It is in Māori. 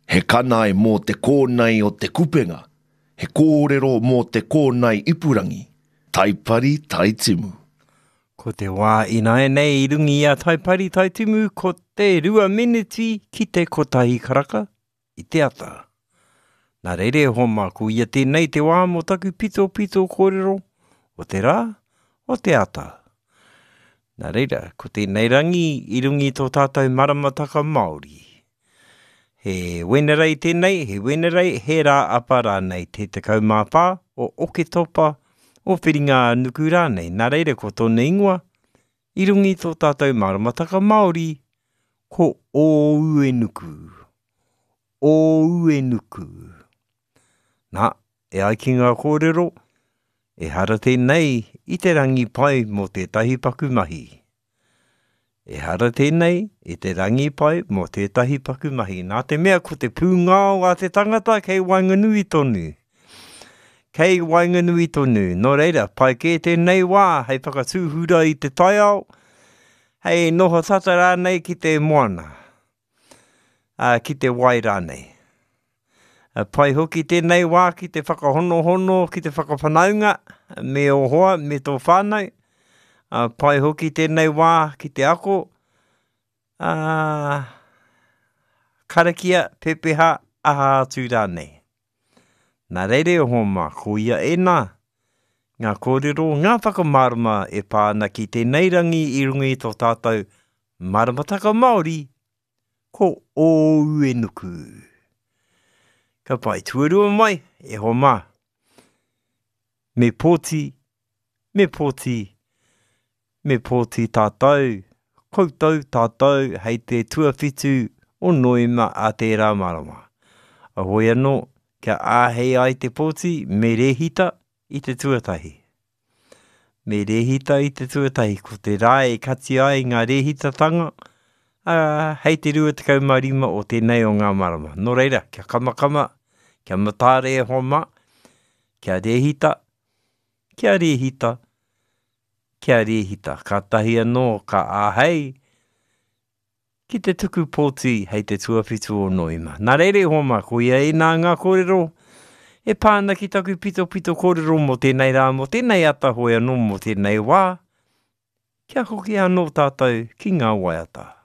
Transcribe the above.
He kanae mō te kōnei o te kupenga. He kōrero mō te kōnei ipurangi. Taipari taitimu. Ko te wā ina e nei I rungi a taipari taitimu ko te 2 miniti ki te kotahi karaka I te ata. Nā reire homa ku ia tēnei te wā mo taku pito kōrero o te rā o te ata. Nā reira, ko tēnei rangi I rungi tō tātou maramataka Māori. He wenerei tēnei, he wenerei, he rā apa rānei te kaumāpā o oke topa o whiringa nuku rānei. Nā reire ko tōna ingoa, I rungi tō tātou maramataka Māori, ko o ue nuku. O ue nuku. Nā, e ai ki ngā kōrero, e hara tēnei I te rangi pai mo tētahi pakumahi. E hara tēnei I te rangi pai mo tētahi pakumahi. Nā te mea ko te pūngao a te tangata kei wainganui tonu. Kei wainganui tonu. Nō reira, pai kē tēnei wā, hei whakatūhura I te taiao, hei noho tata rānei ki te moana, ki te wai rānei. Pai hoki tēnei wā ki te whakahono, ki te whakawhanaunga, me o hoa, me tō whānau. Pai hoki tēnei wā ki te ako, karakia, pepeha, aha atu rānei. Nā reire o homa, ko ia e nā, ngā kōrero, ngā whakamārama e pāna ki tēnei rangi I rungi tō tātou maramataka Māori, ko o ue nuku. Ka pai tuarua mai, e homa. Me pōti tātou, koutou tātou, hei te tuawhitu o noema a te rā marama. Ahoi anō, kia āhei ai te pōti, me rehita I te tuatahi. Me rehita I te tuatahi, ko te rā e kati ai ngā rehitatanga, hei te 25 o tēnei o ngā marama. Nō reira, kia kamakama, kia matāre e homa, kia rehita, kia rehita, kia rehita. Ka tahi anō, ka āhei, ki te tuku pōti hei te tuawhitu o noima. Nā reire homa, ko ia e nā ngā kōrero, e pāna ki taku pito kōrero mo tēnei rā, mo tēnei ata hoi anō mo tēnei wā, kia hoki anō tātou ki ngā waiata.